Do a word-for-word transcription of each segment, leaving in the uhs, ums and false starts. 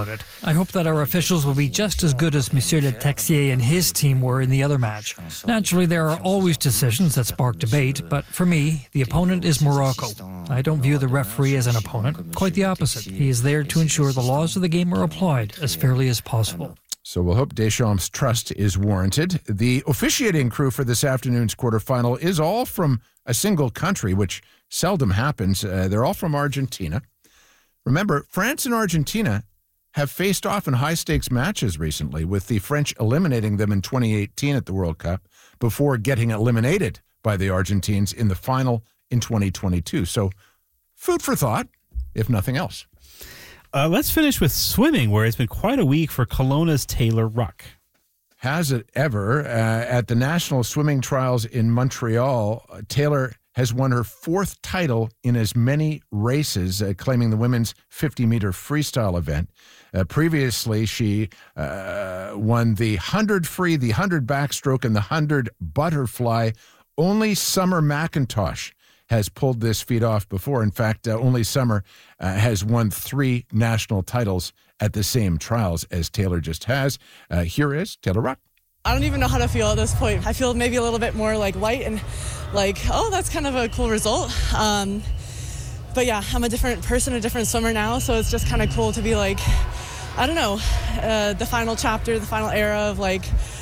about it. I hope that our officials will be just as good as Monsieur Le Texier and his team were in the other match. Naturally, there are always decisions that spark debate, but for me, the opponent is Morocco. I don't view the referee as an opponent. Quite the opposite. He is there to ensure the laws of the game are applied as fairly as possible. So we'll hope Deschamps' trust is warranted. The officiating crew for this afternoon's quarterfinal is all from a single country, which seldom happens. Uh, they're all from Argentina. Remember, France and Argentina have faced off in high-stakes matches recently, with the French eliminating them in twenty eighteen at the World Cup before getting eliminated by the Argentines in the final in twenty twenty-two. So food for thought, if nothing else. Uh, let's finish with swimming, where it's been quite a week for Kelowna's Taylor Ruck. Has it ever? Uh, at the National Swimming Trials in Montreal, uh, Taylor has won her fourth title in as many races, uh, claiming the women's fifty-meter freestyle event. Uh, previously, she uh, won the one hundred free, the one hundred backstroke, and the one hundred butterfly. Only Summer McIntosh has pulled this feat off before. In fact, uh, only Summer uh, has won three national titles at the same trials as Taylor just has. Uh, here is Taylor Ruck. I don't even know how to feel at this point. I feel maybe a little bit more like light and like, oh, that's kind of a cool result. Um, but yeah, I'm a different person, a different swimmer now, so it's just kind of cool to be like, I don't know, uh, the final chapter, the final era of like,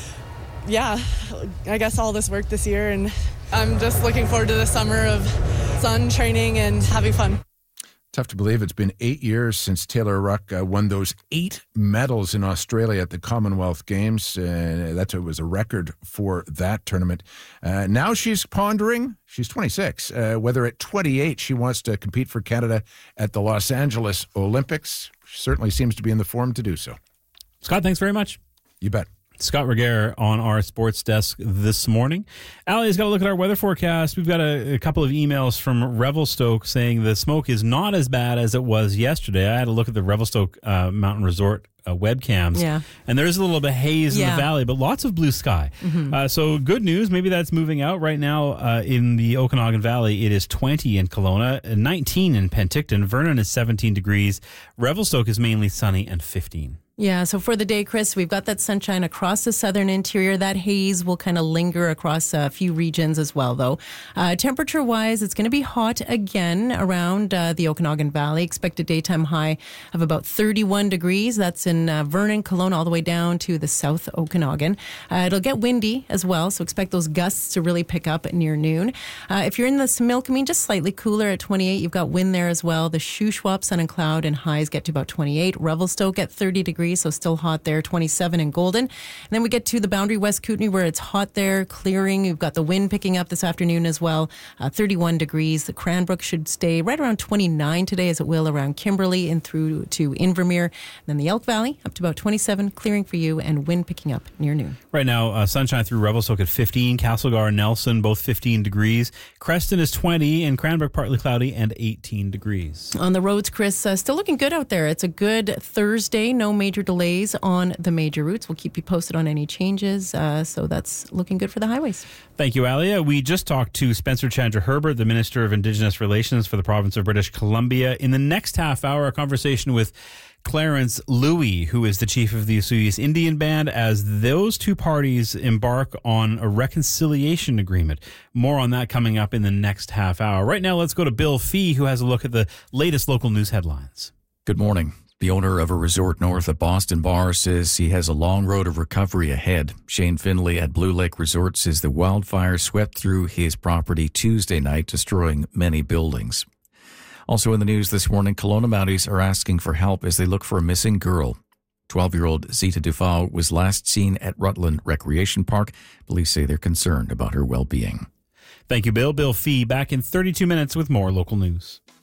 yeah, I guess all this work this year, and I'm just looking forward to the summer of sun, training, and having fun. Tough to believe it's been eight years since Taylor Ruck uh, won those eight medals in Australia at the Commonwealth Games. Uh, that was a record for that tournament. Uh, now she's pondering, she's twenty-six, uh, whether at twenty-eight she wants to compete for Canada at the Los Angeles Olympics. She certainly seems to be in the form to do so. Scott, thanks very much. You bet. Scott Regehr on our sports desk this morning. Allie's got to look at our weather forecast. We've got a, a couple of emails from Revelstoke saying the smoke is not as bad as it was yesterday. I had a look at the Revelstoke uh, Mountain Resort uh, webcams, yeah. and there is a little bit of haze yeah. in the valley, but lots of blue sky. Mm-hmm. Uh, so good news. Maybe that's moving out. Right now uh, in the Okanagan Valley, it is twenty in Kelowna, nineteen in Penticton. Vernon is seventeen degrees. Revelstoke is mainly sunny and fifteen. Yeah, so for the day, Chris, we've got that sunshine across the southern interior. That haze will kind of linger across a few regions as well, though. Uh, temperature-wise, it's going to be hot again around uh, the Okanagan Valley. Expected daytime high of about thirty-one degrees. That's in uh, Vernon, Kelowna, all the way down to the South Okanagan. Uh, it'll get windy as well, so expect those gusts to really pick up near noon. Uh, if you're in the Similkameen, just slightly cooler at twenty-eight. You've got wind there as well. The Shuswap, sun and cloud, and highs get to about twenty-eight. Revelstoke at thirty degrees. So still hot there, twenty-seven in Golden. And then we get to the Boundary West Kootenay where it's hot there, clearing. You've got the wind picking up this afternoon as well, uh, thirty-one degrees. The Cranbrook should stay right around twenty-nine today, as it will around Kimberley and through to Invermere. And then the Elk Valley up to about twenty-seven, clearing for you, and wind picking up near noon. Right now, uh, sunshine through Revelstoke at fifteen, Castlegar and Nelson both fifteen degrees. Creston is twenty, and Cranbrook partly cloudy and eighteen degrees. On the roads, Chris, uh, still looking good out there. It's a good Thursday, no major delays on the major routes. We'll keep you posted on any changes, uh, so that's looking good for the highways. Thank you, Alia. We just talked to Spencer Chandra Herbert, the Minister of Indigenous Relations for the province of British Columbia. In the next half hour, a conversation with Clarence Louie, who is the chief of the Osoyoos Indian Band, as those two parties embark on a reconciliation agreement. More on that coming up in the next half hour. Right now, let's go to Bill Fee, who has a look at the latest local news headlines. Good morning. The owner of a resort north of Boston Bar says he has a long road of recovery ahead. Shane Finley at Blue Lake Resort says the wildfire swept through his property Tuesday night, destroying many buildings. Also in the news this morning, Kelowna Mounties are asking for help as they look for a missing girl. twelve-year-old Zita Dufau was last seen at Rutland Recreation Park. Police say they're concerned about her well-being. Thank you, Bill. Bill Fee back in thirty-two minutes with more local news.